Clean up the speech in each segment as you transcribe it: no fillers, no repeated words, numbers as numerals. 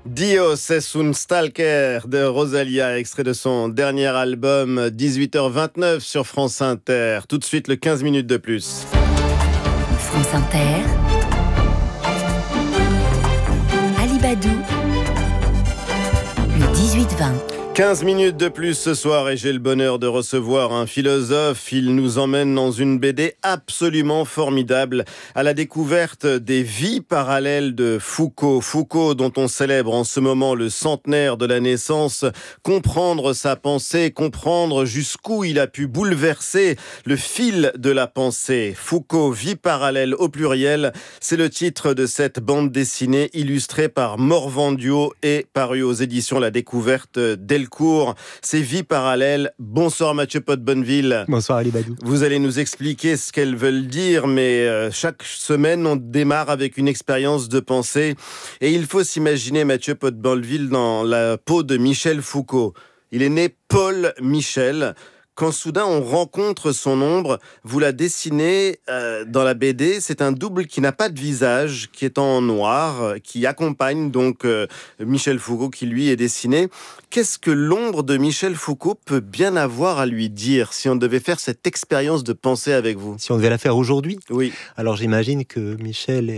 Dios es un stalker de Rosalia, extrait de son dernier album, 18h29 sur France Inter. Tout de suite, le 15 minutes de plus. France Inter. Alibadou. Le 18-20. 15 minutes de plus ce soir et j'ai le bonheur de recevoir un philosophe. Il nous emmène dans une BD absolument formidable à la découverte des vies parallèles de Foucault. Foucault dont on célèbre en ce moment le centenaire de la naissance. Comprendre sa pensée, comprendre jusqu'où il a pu bouleverser le fil de la pensée. Foucault, vie parallèle au pluriel, c'est le titre de cette bande dessinée illustrée par Morvandio et parue aux éditions La Découverte Delcourt. Ces vies parallèles. Bonsoir Mathieu Pot-Bonneville. Bonsoir Alibadou. Vous allez nous expliquer ce qu'elles veulent dire, mais chaque semaine on démarre avec une expérience de pensée et il faut s'imaginer Mathieu Pot-Bonneville dans la peau de Michel Foucault. Il est né Paul Michel. Quand soudain on rencontre son ombre, vous la dessinez dans la BD, c'est un double qui n'a pas de visage, qui est en noir, qui accompagne donc Michel Foucault qui lui est dessiné. Qu'est-ce que l'ombre de Michel Foucault peut bien avoir à lui dire si on devait faire cette expérience de pensée avec vous? Si on devait la faire aujourd'hui? Oui. Alors j'imagine que Michel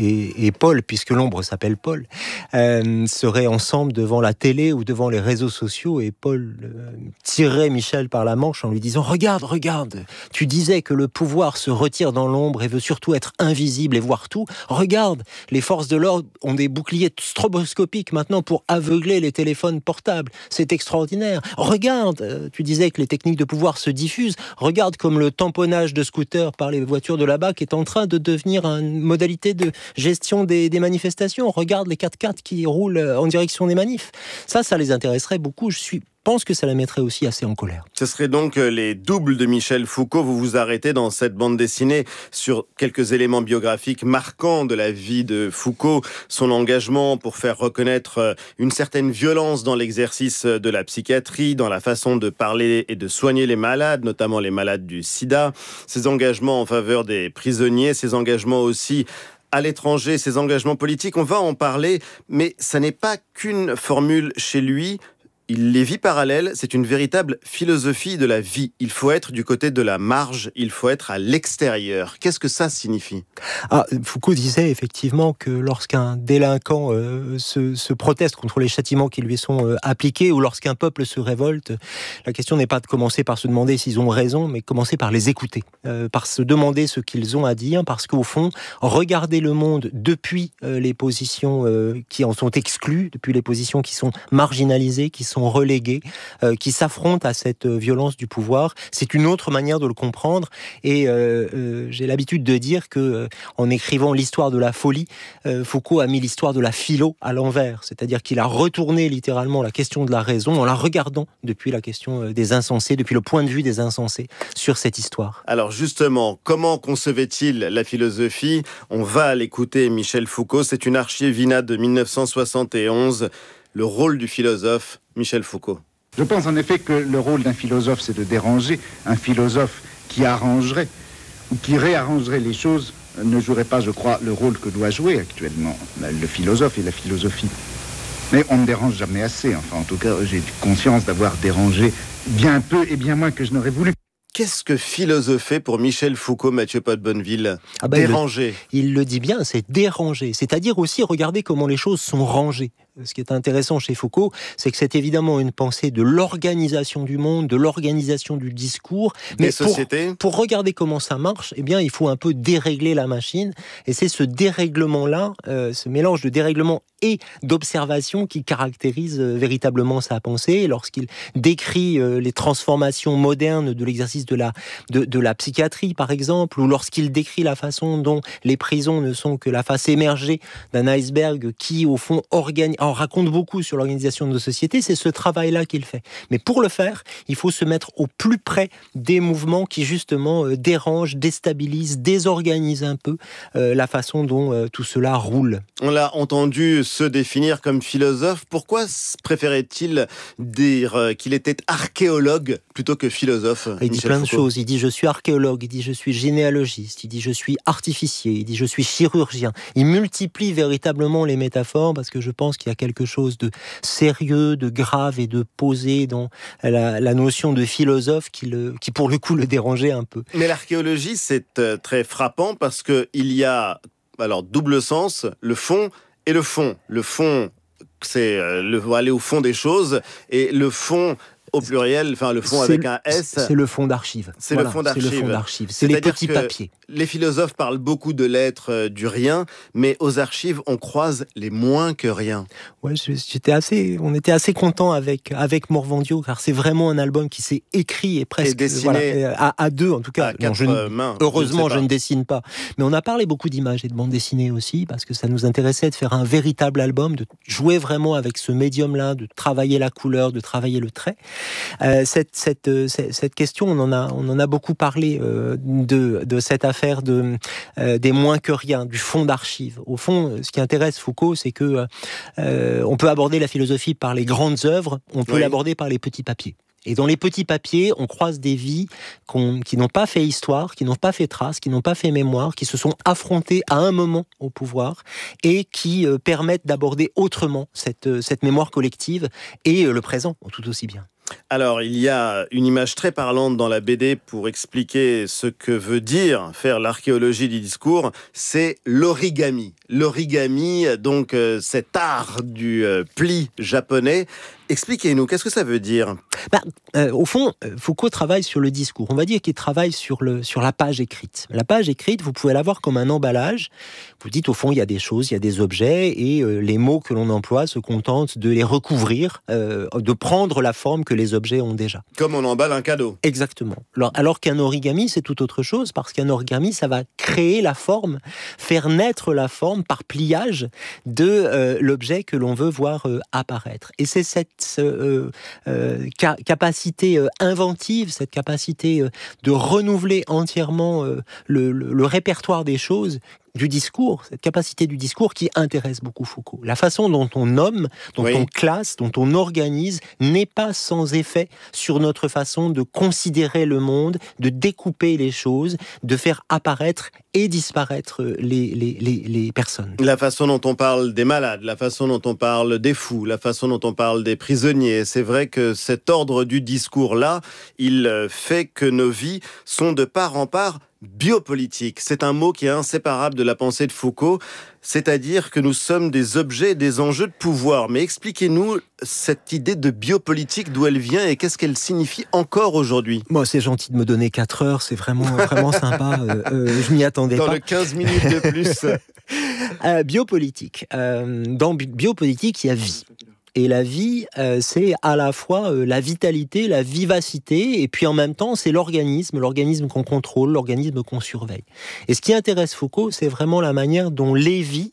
et Paul, puisque l'ombre s'appelle Paul, seraient ensemble devant la télé ou devant les réseaux sociaux et Paul tirerait Michel par la manche en lui disant « Regarde, tu disais que le pouvoir se retire dans l'ombre et veut surtout être invisible et voir tout. Regarde, les forces de l'ordre ont des boucliers stroboscopiques maintenant pour aveugler les téléphones portables. C'est extraordinaire. Regarde, tu disais que les techniques de pouvoir se diffusent. Regarde comme le tamponnage de scooters par les voitures de la BAC est en train de devenir une modalité de gestion des manifestations. Regarde les 4x4 qui roulent en direction des manifs. Ça les intéresserait beaucoup. Je pense que ça la mettrait aussi assez en colère. Ce serait donc les doubles de Michel Foucault. Vous vous arrêtez dans cette bande dessinée sur quelques éléments biographiques marquants de la vie de Foucault, son engagement pour faire reconnaître une certaine violence dans l'exercice de la psychiatrie, dans la façon de parler et de soigner les malades, notamment les malades du sida, ses engagements en faveur des prisonniers, ses engagements aussi à l'étranger, ses engagements politiques. On va en parler, mais ça n'est pas qu'une formule chez lui. Les vies parallèles, c'est une véritable philosophie de la vie. Il faut être du côté de la marge, il faut être à l'extérieur. Qu'est-ce que ça signifie ? Foucault disait effectivement que lorsqu'un délinquant se proteste contre les châtiments qui lui sont appliqués ou lorsqu'un peuple se révolte, la question n'est pas de commencer par se demander s'ils ont raison, mais commencer par les écouter, par se demander ce qu'ils ont à dire, parce qu'au fond, regarder le monde depuis les positions qui en sont exclues, depuis les positions qui sont marginalisées, qui sont relégués, qui s'affrontent à cette violence du pouvoir. C'est une autre manière de le comprendre et j'ai l'habitude de dire que en écrivant l'histoire de la folie, Foucault a mis l'histoire de la philo à l'envers, c'est-à-dire qu'il a retourné littéralement la question de la raison en la regardant depuis la question des insensés, depuis le point de vue des insensés sur cette histoire. Alors justement, comment concevait-il la philosophie ? On va l'écouter, Michel Foucault, c'est une archivina de 1971. Le rôle du philosophe, Michel Foucault. Je pense en effet que le rôle d'un philosophe, c'est de déranger. Un philosophe qui arrangerait ou qui réarrangerait les choses ne jouerait pas, je crois, le rôle que doit jouer actuellement le philosophe et la philosophie. Mais on ne dérange jamais assez. Enfin, en tout cas, j'ai conscience d'avoir dérangé bien peu et bien moins que je n'aurais voulu. Qu'est-ce que philosopher pour Michel Foucault, Mathieu Pot-Bonneville ? Déranger. Il le dit bien, c'est déranger. C'est-à-dire aussi regarder comment les choses sont rangées. Ce qui est intéressant chez Foucault, c'est que c'est évidemment une pensée de l'organisation du monde, de l'organisation du discours. Mais pour regarder comment ça marche, eh bien, il faut un peu dérégler la machine. Et c'est ce dérèglement-là, ce mélange de dérèglement et d'observation qui caractérise véritablement sa pensée. Lorsqu'il décrit les transformations modernes de l'exercice de la psychiatrie, par exemple, ou lorsqu'il décrit la façon dont les prisons ne sont que la face émergée d'un iceberg qui, au fond, en raconte beaucoup sur l'organisation de nos sociétés, c'est ce travail-là qu'il fait. Mais pour le faire, il faut se mettre au plus près des mouvements qui, justement, dérangent, déstabilisent, désorganisent un peu la façon dont tout cela roule. On l'a entendu se définir comme philosophe. Pourquoi préférait-il dire qu'il était archéologue plutôt que philosophe ? Il dit plein de choses. Il dit « je suis archéologue », il dit « je suis généalogiste », il dit « je suis artificier », il dit « je suis chirurgien ». Il multiplie véritablement les métaphores parce que je pense qu'il qu'il y a quelque chose de sérieux, de grave et de posé dans la notion de philosophe qui pour le coup le dérangeait un peu. Mais l'archéologie, c'est très frappant parce qu'il y a, alors, double sens, le fond et le fond. Le fond, c'est aller au fond des choses, et le fond au pluriel, enfin le fond avec un S. C'est le fond d'archives. C'est le fond d'archives. C'est les petits papiers. Les philosophes parlent beaucoup de l'être, du rien, mais aux archives, on croise les moins que rien. Ouais, on était assez contents avec Morvandio, car c'est vraiment un album qui s'est écrit et presque dessiné à deux, en tout cas. À quatre mains. Heureusement, je ne dessine pas. Mais on a parlé beaucoup d'images et de bande dessinée aussi, parce que ça nous intéressait de faire un véritable album, de jouer vraiment avec ce médium-là, de travailler la couleur, de travailler le trait. Cette question, on en a beaucoup parlé de cette affaire des moins que rien, du fond d'archives. Au fond, ce qui intéresse Foucault, c'est que on peut aborder la philosophie par les grandes œuvres, on peut l'aborder par les petits papiers. Et dans les petits papiers, on croise des vies qui n'ont pas fait histoire, qui n'ont pas fait trace, qui n'ont pas fait mémoire, qui se sont affrontées à un moment au pouvoir et qui permettent d'aborder autrement cette mémoire collective et le présent tout aussi bien. Alors, il y a une image très parlante dans la BD pour expliquer ce que veut dire faire l'archéologie du discours, c'est l'origami. L'origami, donc cet art du pli japonais. Expliquez-nous, qu'est-ce que ça veut dire ? Au fond, Foucault travaille sur le discours. On va dire qu'il travaille sur la page écrite. La page écrite, vous pouvez la voir comme un emballage. Vous dites, au fond, il y a des choses, il y a des objets, et les mots que l'on emploie se contentent de les recouvrir, de prendre la forme que les objets ont déjà. Comme on emballe un cadeau. Exactement. Alors qu'un origami, c'est tout autre chose, parce qu'un origami, ça va créer la forme, faire naître la forme par pliage de l'objet que l'on veut voir apparaître. Et c'est cette capacité inventive, cette capacité de renouveler entièrement le répertoire des choses, du discours, cette capacité du discours qui intéresse beaucoup Foucault. La façon dont on nomme, dont on classe, dont on organise n'est pas sans effet sur notre façon de considérer le monde, de découper les choses, de faire apparaître et disparaître les personnes. La façon dont on parle des malades, la façon dont on parle des fous, la façon dont on parle des prisonniers. C'est vrai que cet ordre du discours-là, il fait que nos vies sont de part en part biopolitique. C'est un mot qui est inséparable de la pensée de Foucault, c'est-à-dire que nous sommes des objets, des enjeux de pouvoir. Mais expliquez-nous cette idée de biopolitique, d'où elle vient et qu'est-ce qu'elle signifie encore aujourd'hui ? Bon, c'est gentil de me donner 4 heures, c'est vraiment sympa. Je m'y attendais pas. Dans le 15 minutes de plus. Biopolitique. Dans biopolitique, il y a vie. Et la vie, c'est à la fois la vitalité, la vivacité, et puis en même temps, c'est l'organisme qu'on contrôle, l'organisme qu'on surveille. Et ce qui intéresse Foucault, c'est vraiment la manière dont les vies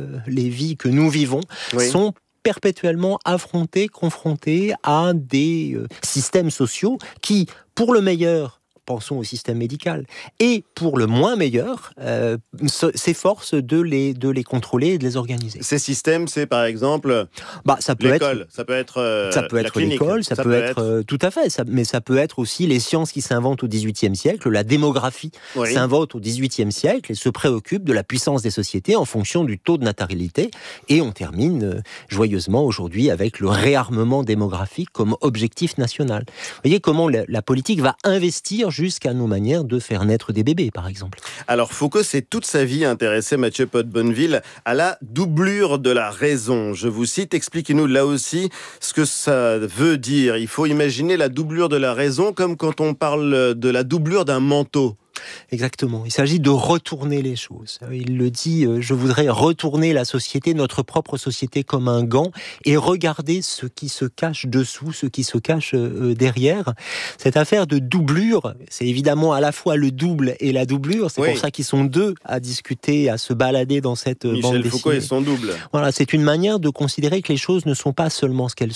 que nous vivons, sont perpétuellement affrontées, confrontées à des systèmes sociaux qui, pour le meilleur, pensons au système médical, et pour le moins meilleur, s'efforce de les contrôler et de les organiser. Ces systèmes, c'est par exemple ça peut l'école, ça peut être la clinique, l'école, ça peut être tout à fait, mais ça peut être aussi les sciences qui s'inventent au XVIIIe siècle, la démographie s'invente au XVIIIe siècle et se préoccupe de la puissance des sociétés en fonction du taux de natalité, et on termine joyeusement aujourd'hui avec le réarmement démographique comme objectif national. Vous voyez comment la politique va investir jusqu'à nos manières de faire naître des bébés, par exemple. Alors Foucault s'est toute sa vie intéressé, Mathieu Pot-Bonneville, à la doublure de la raison. Je vous cite, expliquez-nous là aussi ce que ça veut dire. Il faut imaginer la doublure de la raison comme quand on parle de la doublure d'un manteau. Exactement. Il s'agit de retourner les choses. Il le dit, je voudrais retourner la société, notre propre société, comme un gant et regarder ce qui se cache dessous, ce qui se cache derrière. Cette affaire de doublure, c'est évidemment à la fois le double et la doublure. C'est pour ça qu'ils sont deux à discuter, à se balader dans cette bande dessinée. Michel Foucault et son double. Voilà, c'est une manière de considérer que les choses ne sont pas seulement ce qu'elles sont.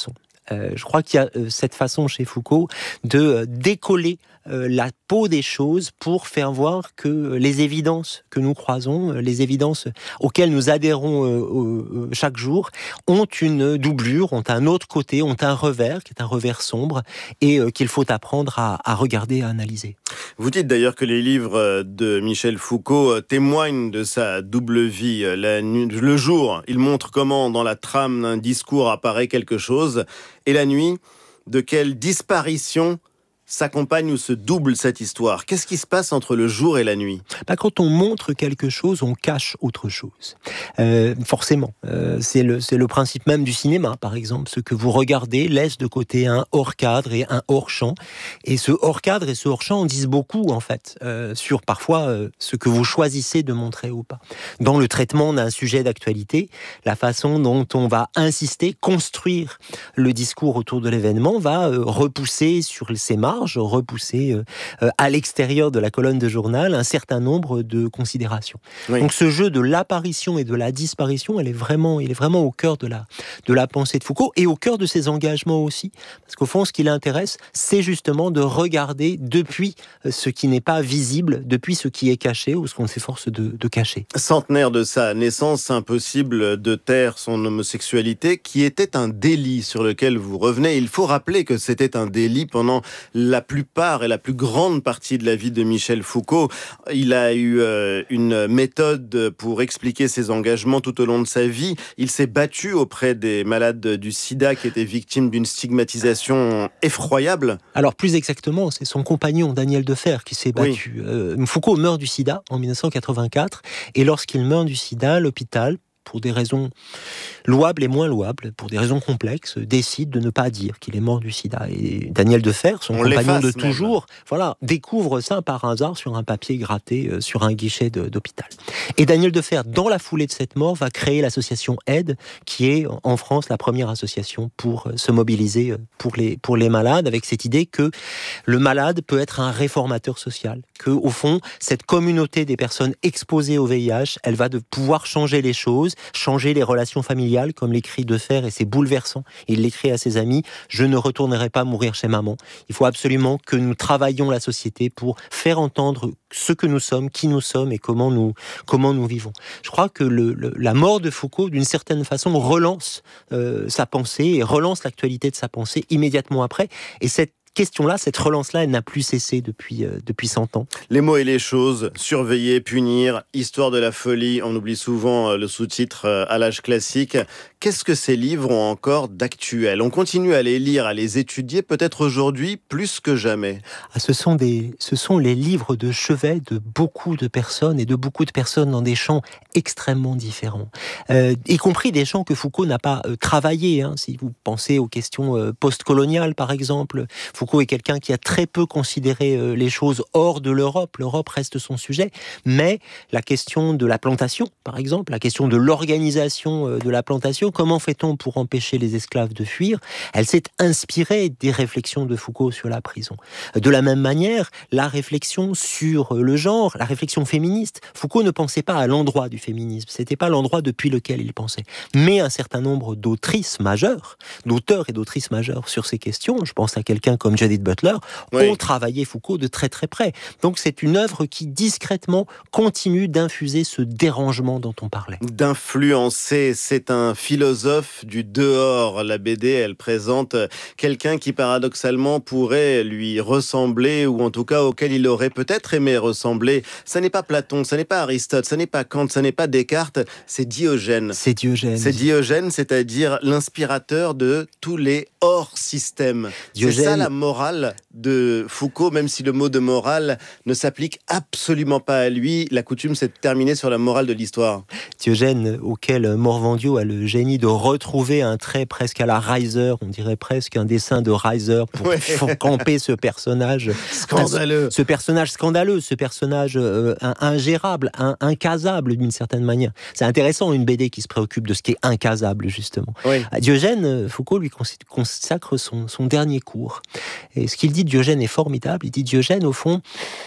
Je crois qu'il y a cette façon chez Foucault de décoller la peau des choses pour faire voir que les évidences que nous croisons, les évidences auxquelles nous adhérons chaque jour, ont une doublure, ont un autre côté, ont un revers qui est un revers sombre et qu'il faut apprendre à regarder, à analyser. Vous dites d'ailleurs que les livres de Michel Foucault témoignent de sa double vie. Le jour, il montre comment dans la trame d'un discours apparaît quelque chose, et la nuit, de quelle disparition s'accompagne ou se double cette histoire. Qu'est-ce qui se passe entre le jour et la nuit ? Quand on montre quelque chose, on cache autre chose. Forcément. C'est le principe même du cinéma, par exemple. Ce que vous regardez laisse de côté un hors-cadre et un hors-champ. Et ce hors-cadre et ce hors-champ en disent beaucoup, en fait, sur parfois ce que vous choisissez de montrer ou pas. Dans le traitement d'un sujet d'actualité, la façon dont on va insister, construire le discours autour de l'événement va repousser sur ses marges, repousser à l'extérieur de la colonne de journal un certain nombre de considérations. Oui. Donc ce jeu de l'apparition et de la disparition, il est vraiment au cœur de la pensée de Foucault et au cœur de ses engagements aussi. Parce qu'au fond, ce qui l'intéresse, c'est justement de regarder depuis ce qui n'est pas visible, depuis ce qui est caché ou ce qu'on s'efforce de cacher. Centenaire de sa naissance, impossible de taire son homosexualité, qui était un délit sur lequel vous revenez. Il faut rappeler que c'était un délit pendant la plupart et la plus grande partie de la vie de Michel Foucault. Il a eu une méthode pour expliquer ses engagements tout au long de sa vie. Il s'est battu auprès des malades du sida qui étaient victimes d'une stigmatisation effroyable. Alors plus exactement, c'est son compagnon Daniel Defer qui s'est battu. Oui. Foucault meurt du sida en 1984 et lorsqu'il meurt du sida, l'hôpital, pour des raisons louables et moins louables, pour des raisons complexes, décide de ne pas dire qu'il est mort du sida. Et Daniel Defer, son compagnon de toujours, découvre ça par hasard sur un papier gratté sur un guichet d'hôpital. Et Daniel Defer, dans la foulée de cette mort, va créer l'association AIDE, qui est en France la première association pour se mobiliser pour les malades, avec cette idée que le malade peut être un réformateur social, que au fond, cette communauté des personnes exposées au VIH, elle va pouvoir changer les choses, changer les relations familiales, comme l'écrit Defer, et c'est bouleversant. Il l'écrit à ses amis, « Je ne retournerai pas mourir chez maman. Il faut absolument que nous travaillions la société pour faire entendre ce que nous sommes, qui nous sommes et comment nous vivons. » Je crois que la mort de Foucault, d'une certaine façon, relance sa pensée et relance l'actualité de sa pensée immédiatement après. Et cette question-là, cette relance-là, elle n'a plus cessé depuis 100 ans. Les mots et les choses, surveiller, punir, histoire de la folie, on oublie souvent le sous-titre à l'âge classique. Qu'est-ce que ces livres ont encore d'actuel ? On continue à les lire, à les étudier, peut-être aujourd'hui plus que jamais. Ce sont les livres de chevet de beaucoup de personnes et de beaucoup de personnes dans des champs extrêmement différents. Y compris des champs que Foucault n'a pas travaillés. Si vous pensez aux questions postcoloniales, par exemple, Foucault est quelqu'un qui a très peu considéré les choses hors de l'Europe. L'Europe reste son sujet, mais la question de la plantation, par exemple, la question de l'organisation de la plantation, comment fait-on pour empêcher les esclaves de fuir ? Elle s'est inspirée des réflexions de Foucault sur la prison. De la même manière, la réflexion sur le genre, la réflexion féministe, Foucault ne pensait pas à l'endroit du féminisme, c'était pas l'endroit depuis lequel il pensait. Mais un certain nombre d'autrices majeures, d'auteurs et d'autrices majeures sur ces questions, je pense à quelqu'un comme Judith Butler, ont travaillé Foucault de très très près. Donc c'est une œuvre qui discrètement continue d'infuser ce dérangement dont on parlait. D'influencer, c'est un philosophe du dehors. La BD, elle présente quelqu'un qui paradoxalement pourrait lui ressembler, ou en tout cas auquel il aurait peut-être aimé ressembler. Ça n'est pas Platon, ça n'est pas Aristote, ça n'est pas Kant, ça n'est pas Descartes, c'est Diogène. C'est Diogène. C'est Diogène, c'est-à-dire l'inspirateur de tous les hors-systèmes. Diogène... C'est ça la morale de Foucault, même si le mot de morale ne s'applique absolument pas à lui. La coutume, c'est de terminer sur la morale de l'histoire. Diogène, auquel Morvandiau a le génie de retrouver un trait presque à la Reiser, on dirait presque un dessin de Reiser pour camper ce personnage scandaleux. Ce personnage scandaleux, ce personnage ingérable, incasable d'une certaine manière. C'est intéressant, une BD qui se préoccupe de ce qui est incasable, justement. Oui. À Diogène, Foucault lui consacre son dernier cours. Et ce qu'il dit de Diogène est formidable. Il dit Diogène, au fond,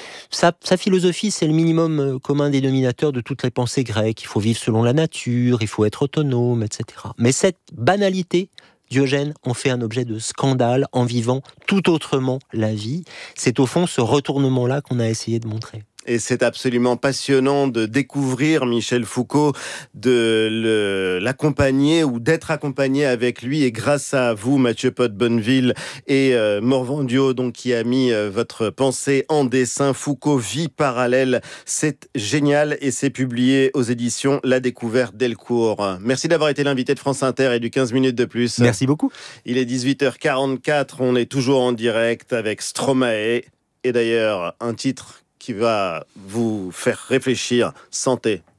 sa philosophie, c'est le minimum commun dénominateur de toutes les pensées grecques. Il faut vivre selon la nature, il faut être autonome, etc. Mais cette banalité Diogène en fait un objet de scandale en vivant tout autrement la vie. C'est au fond ce retournement-là qu'on a essayé de montrer. Et c'est absolument passionnant de découvrir Michel Foucault, de l'accompagner ou d'être accompagné avec lui. Et grâce à vous, Mathieu Pot-Bonneville et Morvandio, donc, qui a mis votre pensée en dessin. Foucault, vie parallèle. C'est génial et c'est publié aux éditions La Découverte Delcourt. Merci d'avoir été l'invité de France Inter et du 15 minutes de plus. Merci beaucoup. Il est 18h44. On est toujours en direct avec Stromae. Et d'ailleurs, un titre qui va vous faire réfléchir. Santé.